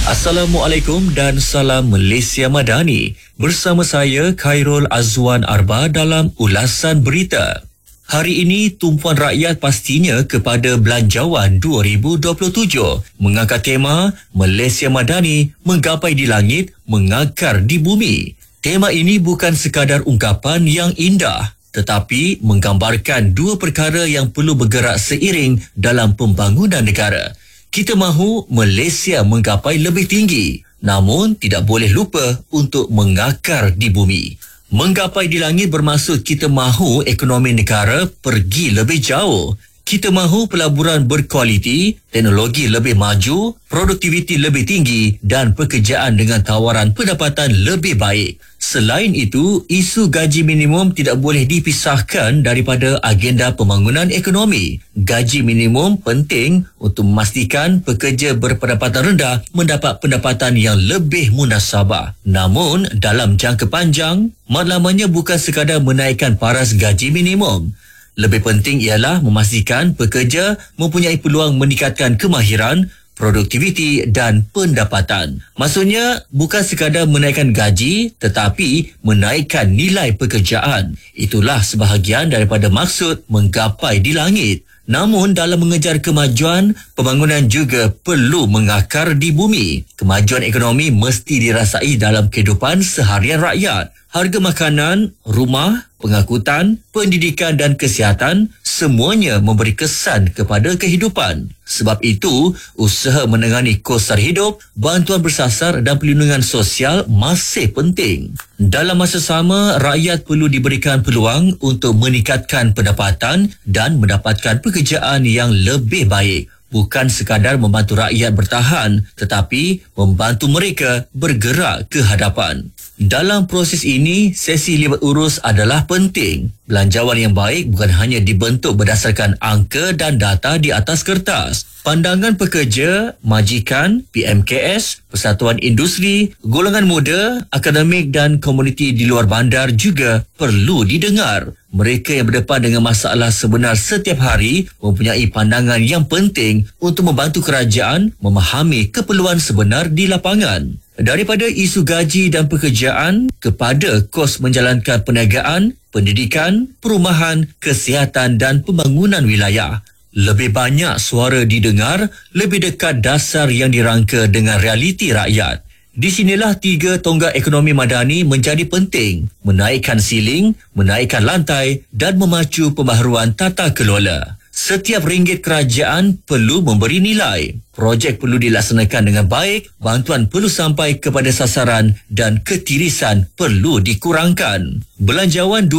Assalamualaikum dan salam Malaysia Madani. Bersama saya Khairul Azwan Arba dalam ulasan berita. Hari ini tumpuan rakyat pastinya kepada Belanjawan 2027 mengangkat tema Malaysia Madani menggapai di langit, mengakar di bumi. Tema ini bukan sekadar ungkapan yang indah, tetapi menggambarkan dua perkara yang perlu bergerak seiring dalam pembangunan negara. Kita mahu Malaysia menggapai lebih tinggi, namun tidak boleh lupa untuk mengakar di bumi. Menggapai di langit bermaksud kita mahu ekonomi negara pergi lebih jauh. Kita mahu pelaburan berkualiti, teknologi lebih maju, produktiviti lebih tinggi dan pekerjaan dengan tawaran pendapatan lebih baik. Selain itu, isu gaji minimum tidak boleh dipisahkan daripada agenda pembangunan ekonomi. Gaji minimum penting untuk memastikan pekerja berpendapatan rendah mendapat pendapatan yang lebih munasabah. Namun, dalam jangka panjang, matlamanya bukan sekadar menaikkan paras gaji minimum. Lebih penting ialah memastikan pekerja mempunyai peluang meningkatkan kemahiran, produktiviti dan pendapatan. Maksudnya bukan sekadar menaikkan gaji tetapi menaikkan nilai pekerjaan. Itulah sebahagian daripada maksud menggapai di langit. Namun dalam mengejar kemajuan, pembangunan juga perlu mengakar di bumi. Kemajuan ekonomi mesti dirasai dalam kehidupan seharian rakyat. Harga makanan, rumah, pengangkutan, pendidikan dan kesihatan semuanya memberi kesan kepada kehidupan. Sebab itu, usaha menangani kos sara hidup, bantuan bersasar dan perlindungan sosial masih penting. Dalam masa sama, rakyat perlu diberikan peluang untuk meningkatkan pendapatan dan mendapatkan pekerjaan yang lebih baik. Bukan sekadar membantu rakyat bertahan, tetapi membantu mereka bergerak ke hadapan. Dalam proses ini, sesi libat urus adalah penting. Belanjawan yang baik bukan hanya dibentuk berdasarkan angka dan data di atas kertas. Pandangan pekerja, majikan, PMKS, persatuan industri, golongan muda, akademik dan komuniti di luar bandar juga perlu didengar. Mereka yang berdepan dengan masalah sebenar setiap hari mempunyai pandangan yang penting untuk membantu kerajaan memahami keperluan sebenar di lapangan. Daripada isu gaji dan pekerjaan kepada kos menjalankan perniagaan, pendidikan, perumahan, kesihatan dan pembangunan wilayah. Lebih banyak suara didengar, lebih dekat dasar yang dirangka dengan realiti rakyat. Di sinilah tiga tonggak ekonomi madani menjadi penting, menaikkan siling, menaikkan lantai dan memacu pembaharuan tata kelola. Setiap ringgit kerajaan perlu memberi nilai. Projek perlu dilaksanakan dengan baik, bantuan perlu sampai kepada sasaran dan ketirisan perlu dikurangkan. Belanjawan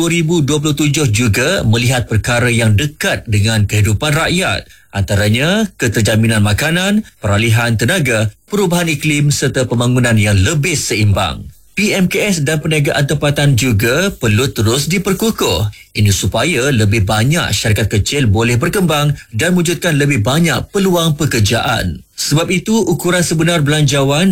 2027 juga melihat perkara yang dekat dengan kehidupan rakyat. Antaranya keterjaminan makanan, peralihan tenaga, perubahan iklim serta pembangunan yang lebih seimbang. PMKS dan perniagaan tempatan juga perlu terus diperkukuh. Ini supaya lebih banyak syarikat kecil boleh berkembang dan wujudkan lebih banyak peluang pekerjaan. Sebab itu, ukuran sebenar Belanjawan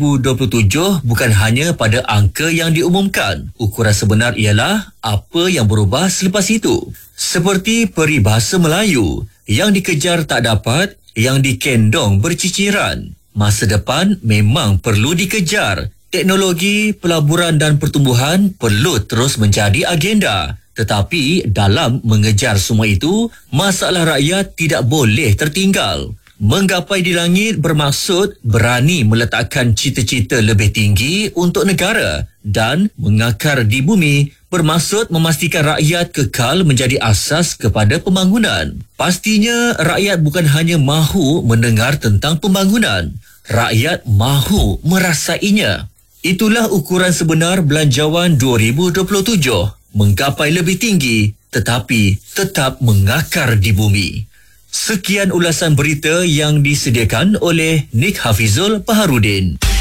2027 bukan hanya pada angka yang diumumkan. Ukuran sebenar ialah apa yang berubah selepas itu. Seperti peribahasa Melayu, yang dikejar tak dapat, yang dikendong berciciran. Masa depan memang perlu dikejar. Teknologi, pelaburan dan pertumbuhan perlu terus menjadi agenda. Tetapi dalam mengejar semua itu, masalah rakyat tidak boleh tertinggal. Menggapai di langit bermaksud berani meletakkan cita-cita lebih tinggi untuk negara dan mengakar di bumi bermaksud memastikan rakyat kekal menjadi asas kepada pembangunan. Pastinya rakyat bukan hanya mahu mendengar tentang pembangunan, rakyat mahu merasainya. Itulah ukuran sebenar Belanjawan 2027, menggapai lebih tinggi tetapi tetap mengakar di bumi. Sekian ulasan berita yang disediakan oleh Nik Hafizul Baharudin.